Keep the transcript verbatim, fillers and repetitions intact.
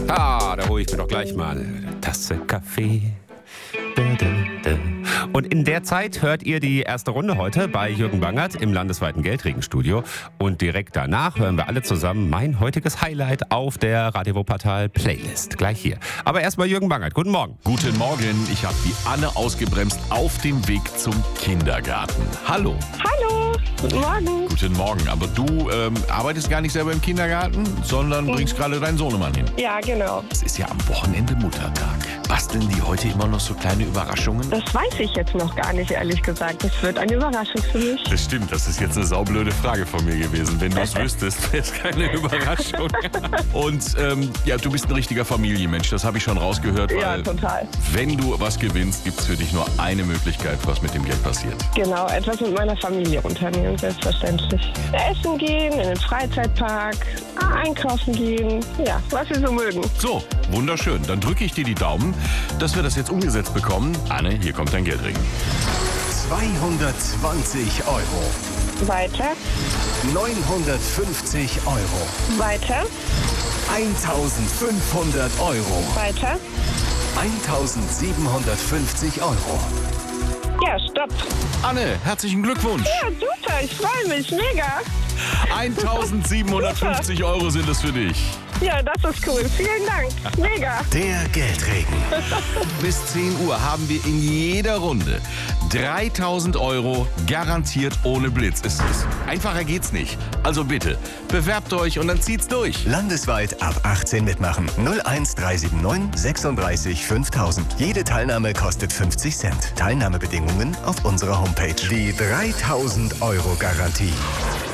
Ah, da hole ich mir doch gleich mal eine Tasse Kaffee. Und in der Zeit hört ihr die erste Runde heute bei Jürgen Bangert im landesweiten Geldregenstudio. Und direkt danach hören wir alle zusammen mein heutiges Highlight auf der Radio Wuppertal Playlist. Gleich hier. Aber erstmal Jürgen Bangert. Guten Morgen. Guten Morgen. Ich habe die Anne ausgebremst auf dem Weg zum Kindergarten. Hallo. Hallo. Guten Morgen. Guten Morgen. Aber du ähm, arbeitest gar nicht selber im Kindergarten, sondern bringst mhm. gerade deinen Sohnemann hin. Ja, genau. Es ist ja am Wochenende Muttertag. Basteln die heute immer noch so kleine Überraschungen? Das weiß ich jetzt noch gar nicht, ehrlich gesagt. Das wird eine Überraschung für mich. Das stimmt, das ist jetzt eine saublöde Frage von mir gewesen. Wenn du es wüsstest, wäre es keine Überraschung. Und ähm, ja, du bist ein richtiger Familienmensch, das habe ich schon rausgehört. Ja, weil total. Wenn du was gewinnst, gibt es für dich nur eine Möglichkeit, was mit dem Geld passiert. Genau, etwas mit meiner Familie unternehmen, selbstverständlich. Essen gehen, in den Freizeitpark, einkaufen gehen, ja, was wir so mögen. So, wunderschön. Dann drücke ich dir die Daumen, dass wir das jetzt umgesetzt bekommen. Anne, hier kommt dein Geldring. zweihundertzwanzig Euro. Weiter, neunhundertfünfzig Euro. weiter, eintausendfünfhundert Euro. weiter. eintausendsiebenhundertfünfzig Euro. Ja, stopp. Anne, herzlichen Glückwunsch. Ja, super, ich freue mich, mega. eintausendsiebenhundertfünfzig Euro sind es für dich. Ja, das ist cool. Vielen Dank. Mega. Der Geldregen. Bis zehn Uhr haben wir in jeder Runde dreitausend Euro garantiert ohne Blitz. Es ist, einfacher geht's nicht. Also bitte, bewerbt euch und dann zieht's durch. Landesweit ab achtzehn mitmachen. null eins drei sieben neun sechsunddreißig fünftausend. Jede Teilnahme kostet fünfzig Cent. Teilnahmebedingungen auf unserer Homepage. Die dreitausend Euro Garantie.